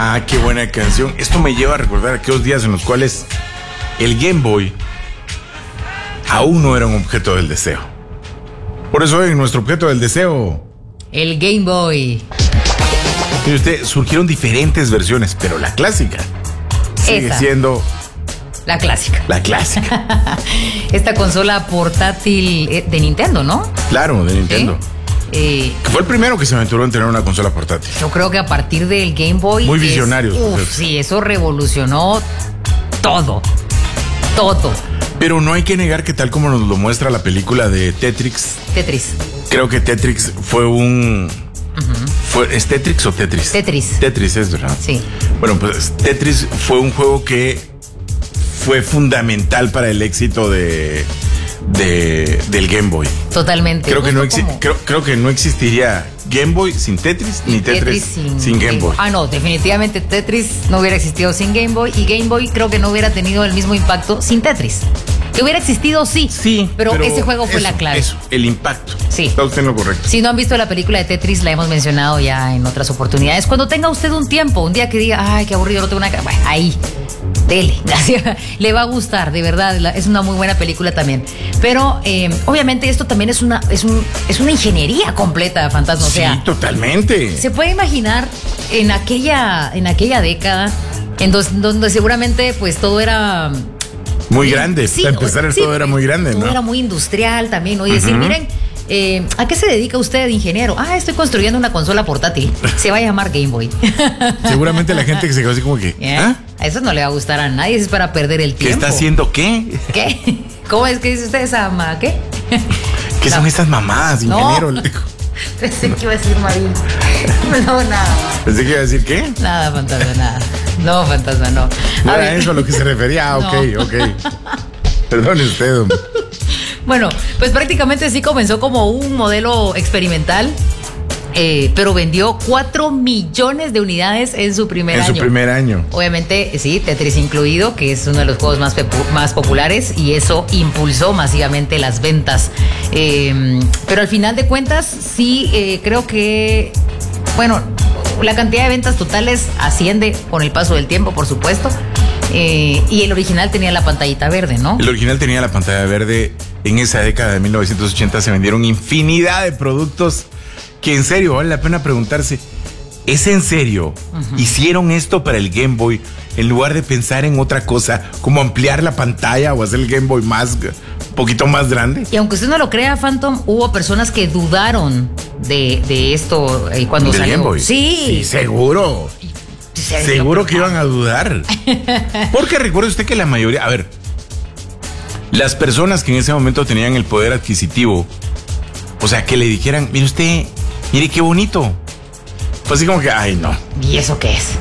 Ah, qué buena canción. Esto me lleva a recordar aquellos días en los cuales el Game Boy aún no era un objeto del deseo. Por eso hoy nuestro objeto del deseo, el Game Boy. Mire usted, surgieron diferentes versiones, pero la clásica sigue siendo la clásica. La clásica. Esta consola portátil de Nintendo, ¿no? Claro, de Nintendo. Que fue el primero que se aventuró en tener una consola portátil. Yo creo que a partir del Game Boy. Muy visionario. Sí, eso revolucionó todo. Todo. Pero no hay que negar que tal como nos lo muestra la película de Tetris. Creo que Tetris fue un... ¿Es Tetris o Tetris? Tetris es, ¿verdad? Sí. Bueno, pues Tetris fue un juego que fue fundamental para el éxito del Game Boy. Totalmente. Creo que no existiría Game Boy sin Tetris, ni Tetris sin Game Boy. Ah, no, definitivamente Tetris no hubiera existido sin Game Boy, y Game Boy creo que no hubiera tenido el mismo impacto sin Tetris. Que hubiera existido, sí, pero ese juego fue la clave. Eso, el impacto. Sí. Está usted en lo correcto. Si no han visto la película de Tetris, la hemos mencionado ya en otras oportunidades. Cuando tenga usted un tiempo, un día que diga, ay, qué aburrido, no tengo una... Bueno, ahí, dele. Le va a gustar, de verdad. Es una muy buena película también. Pero, obviamente, esto también es una ingeniería completa, Fantasma. O sea, sí, totalmente. Se puede imaginar en aquella década, en donde seguramente, pues, todo era... muy grande, para empezar todo era muy grande, ¿no? Todo era muy industrial también, ¿no? Y decir, miren, ¿a qué se dedica usted, ingeniero? Ah, estoy construyendo una consola portátil. Se va a llamar Game Boy. Seguramente la gente que se quedó así como que, ¿ah? A eso no le va a gustar a nadie, es para perder el tiempo. ¿Qué está haciendo qué? ¿Qué? ¿Cómo es que dice usted esa mamá? ¿Qué? ¿Qué son estas mamadas, ingeniero? No. Pensé que iba a decir Marín. No, nada. ¿Pensé que iba a decir qué? Nada, Fantasma, nada. No, Fantasma, no. No era eso a lo que se refería. Ah, no. ok. Perdone usted. Bueno, pues prácticamente sí comenzó como un modelo experimental, pero vendió 4 millones de unidades en su primer año. Obviamente, sí, Tetris incluido, que es uno de los juegos más populares, y eso impulsó masivamente las ventas. Pero al final de cuentas, sí, creo que, bueno, la cantidad de ventas totales asciende con el paso del tiempo, por supuesto. Y el original tenía la pantallita verde, ¿no? El original tenía la pantalla verde. En esa década de 1980 se vendieron infinidad de productos que, en serio, vale la pena preguntarse, ¿es en serio? ¿Hicieron esto para el Game Boy en lugar de pensar en otra cosa, como ampliar la pantalla o hacer el Game Boy un poquito más grande? Y aunque usted no lo crea, Phantom, hubo personas que dudaron de esto cuando salió. ¿Del Game Boy? Sí, seguro. Seguro que iban a dudar. Porque recuerde usted que la mayoría, a ver, las personas que en ese momento tenían el poder adquisitivo, o sea, que le dijeran, mire usted, mire qué bonito, pues así como que, ay, no. ¿Y eso qué es?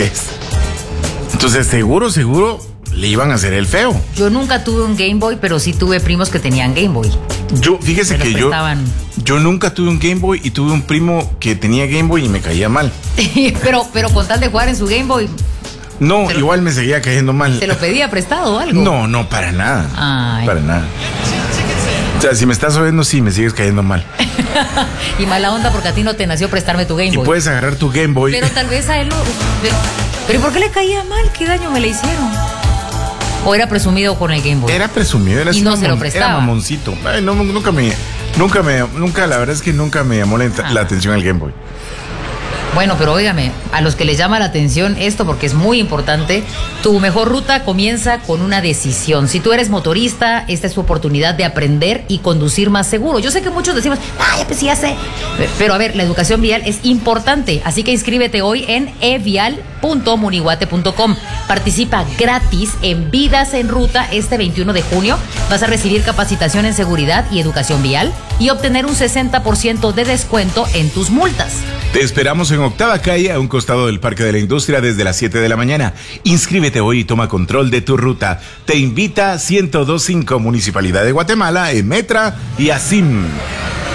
Entonces, seguro le iban a hacer el feo. Yo nunca tuve un Game Boy, pero sí tuve primos que tenían Game Boy. Fíjese que yo nunca tuve un Game Boy, y tuve un primo que tenía Game Boy y me caía mal. pero con tal de jugar en su Game Boy. No, igual me seguía cayendo mal. ¿Se lo pedía prestado o algo? No, para nada. Ay. Para nada. O sea, si me estás oyendo, sí, me sigues cayendo mal. Y mala onda porque a ti no te nació prestarme tu Game Boy. Y puedes agarrar tu Game Boy. Pero tal vez a él ¿Pero por qué le caía mal? ¿Qué daño me le hicieron? ¿O era presumido con el Game Boy? Era presumido, y no se lo prestaba. Era mamoncito. Ay, no, nunca, la verdad es que nunca me llamó la atención el Game Boy. Bueno, pero óigame, a los que les llama la atención esto, porque es muy importante, tu mejor ruta comienza con una decisión. Si tú eres motorista, esta es tu oportunidad de aprender y conducir más seguro. Yo sé que muchos decimos, pues sí, ya sé. Pero a ver, la educación vial es importante, así que inscríbete hoy en evial.munihuate.com. Participa gratis en Vidas en Ruta este 21 de junio. Vas a recibir capacitación en seguridad y educación vial y obtener un 60% de descuento en tus multas. Te esperamos en Octava Calle, a un costado del Parque de la Industria, desde las 7 de la mañana. Inscríbete hoy y toma control de tu ruta. Te invita 102.5 Municipalidad de Guatemala, Emetra y ASIM.